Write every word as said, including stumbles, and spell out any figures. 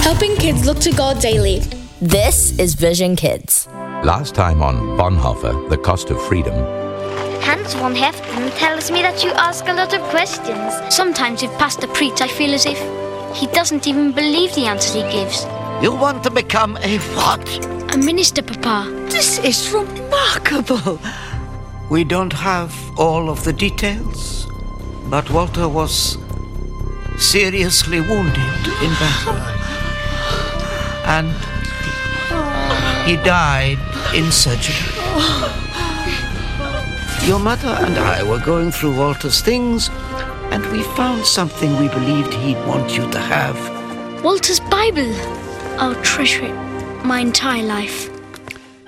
Helping kids look to God daily. This is Vision Kids. Last time on Bonhoeffer, The Cost of Freedom. Hans von Heften tells me that you ask a lot of questions. Sometimes if Pastor preach, I feel as if he doesn't even believe the answers he gives. You want to become a what? A minister, Papa. This is remarkable. We don't have all of the details, but Walter was seriously wounded in battle. And he died in surgery. Your mother and I were going through Walter's things, and we found something we believed he'd want you to have. Walter's Bible. I'll treasure it my entire life.